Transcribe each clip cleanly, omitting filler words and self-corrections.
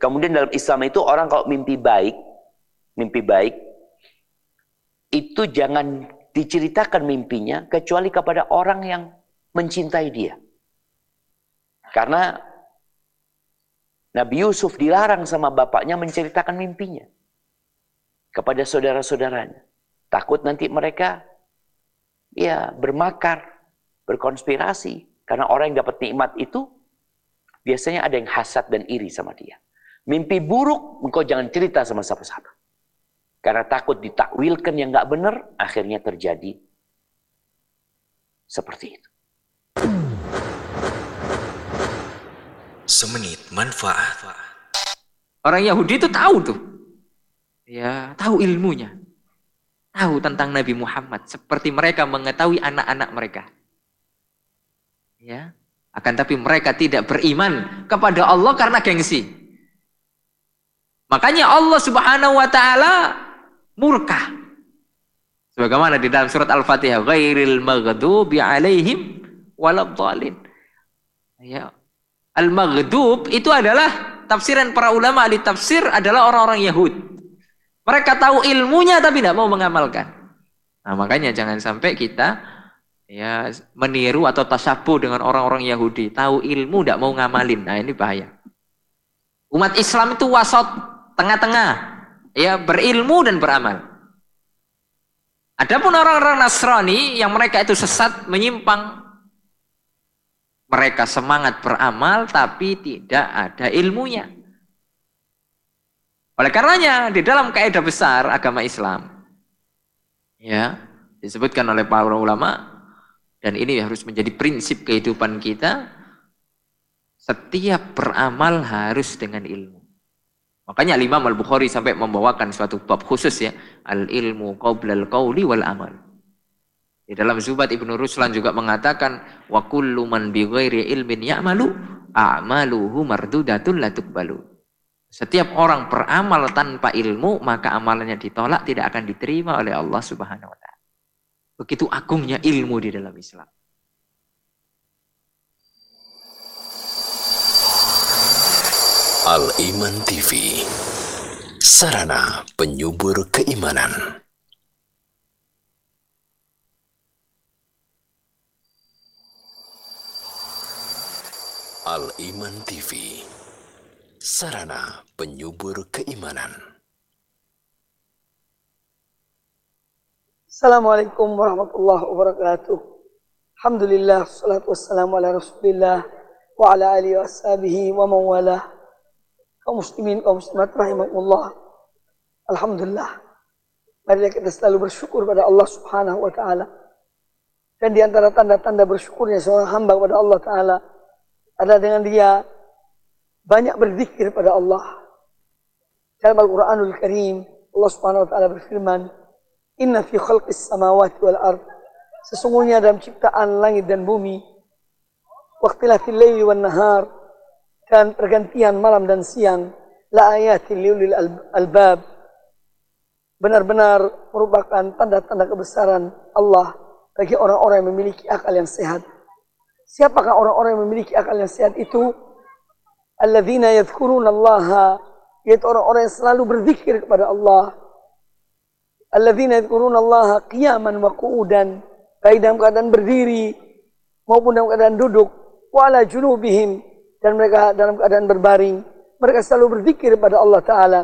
Kemudian dalam Islam itu orang kalau mimpi baik itu jangan diceritakan mimpinya kecuali kepada orang yang mencintai dia. Karena Nabi Yusuf dilarang sama bapaknya menceritakan mimpinya kepada saudara-saudaranya. Takut nanti mereka bermakar, berkonspirasi. Karena orang yang dapat nikmat itu biasanya ada yang hasad dan iri sama dia. Mimpi buruk engkau jangan cerita sama siapa-siapa. Karena takut ditakwilkan yang nggak benar, akhirnya terjadi seperti itu. Semenit manfaat. Orang Yahudi itu tahu tuh. Ya, tahu ilmunya. Tahu tentang Nabi Muhammad seperti mereka mengetahui anak-anak mereka. Ya, akan tapi mereka tidak beriman kepada Allah karena gengsi. Makanya Allah Subhanahu wa taala murka. Sebagaimana di dalam surat Al-Fatihah, ghairil maghdubi alaihim waladhdallin. Ya. Al-maghdub itu adalah tafsiran para ulama ahli tafsir adalah orang-orang Yahudi. Mereka tahu ilmunya tapi tidak mau mengamalkan. Nah, makanya jangan sampai kita meniru atau tasyabuh dengan orang-orang Yahudi. Tahu ilmu tidak mau ngamalin. Nah, ini bahaya. Umat Islam itu wasat, tengah-tengah. Ya, berilmu dan beramal. Adapun orang-orang Nasrani yang mereka itu sesat, menyimpang. Mereka semangat beramal tapi tidak ada ilmunya. Oleh karenanya di dalam kaidah besar agama Islam disebutkan oleh para ulama dan ini harus menjadi prinsip kehidupan kita, setiap beramal harus dengan ilmu. Makanya Imam Al-Bukhari sampai membawakan suatu bab khusus al-ilmu qablal qauli wal amal. Di dalam Zubat Ibnu Ruslan juga mengatakan wa kullu man bi ghairi ilmin ya'malu a'maluhu mardudatun la tuqbalu. Setiap orang beramal tanpa ilmu maka amalannya ditolak, tidak akan diterima oleh Allah Subhanahu wa taala. Begitu agungnya ilmu di dalam Islam. Al-Iman TV, sarana penyubur keimanan. Al-Iman TV, sarana penyubur keimanan. Assalamualaikum warahmatullahi wabarakatuh. Alhamdulillah, salatu wassalamu ala rasulillah wa ala alihi wa ashabihi wa mawalah. Kaum muslimin, kaum muslimat rahimahullah. Alhamdulillah. Mari kita selalu bersyukur pada Allah Subhanahu wa taala. Dan di antara tanda-tanda bersyukurnya seorang hamba kepada Allah taala adalah dengan dia banyak berzikir pada Allah. Dalam Al-Quranul Karim, Allah Subhanahu wa taala berfirman, "Inna fi khalqis samawati wal ard." Sesungguhnya dalam ciptaan langit dan bumi, waqtilafil laili wan nahar, dan pergantian malam dan siang, la ayatil liulil albab. Benar-benar merupakan tanda-tanda kebesaran Allah bagi orang-orang yang memiliki akal yang sehat. Siapakah orang-orang yang memiliki akal yang sehat itu? Alladzina yadhkurunallaha, yaitu orang-orang yang selalu berzikir kepada Allah. Alladzina yadhkurunallaha qiyaman wa qu'udan, baik dalam keadaan berdiri maupun dalam keadaan duduk, wa ala junubihim, dan mereka dalam keadaan berbaring. Mereka selalu berzikir kepada Allah taala.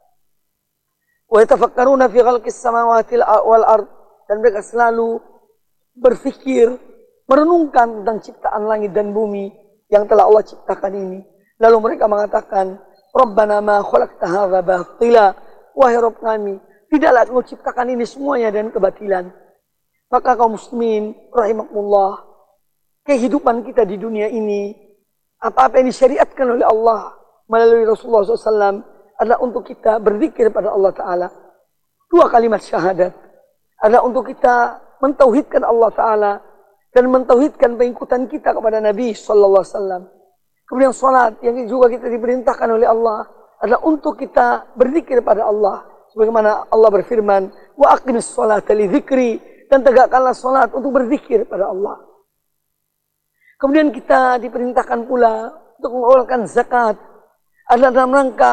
Wa yatafakkaruna fi khalqis samawati wal ard, dan mereka selalu berfikir, merenungkan tentang ciptaan langit dan bumi yang telah Allah ciptakan ini. Lalu mereka mengatakan, Rabbana ma khalaqta hadza batila, wahai Rabb kami, tidaklah Engkau ciptakan ini semuanya dan kebatilan. Maka kaum muslimin rahimakumullah, kehidupan kita di dunia ini, apa-apa yang disyariatkan oleh Allah melalui Rasulullah SAW adalah untuk kita berzikir pada Allah Ta'ala. 2 kalimat syahadat adalah untuk kita mentauhidkan Allah Ta'ala dan mentauhidkan pengikutan kita kepada Nabi Sallallahu Alaihi Wasallam. Kemudian salat yang juga kita diperintahkan oleh Allah adalah untuk kita berzikir pada Allah. Sebagaimana Allah berfirman, wa aqimis sholata li dzikri, dan tegakkanlah salat untuk berzikir pada Allah. Kemudian kita diperintahkan pula untuk mengeluarkan zakat adalah dalam rangka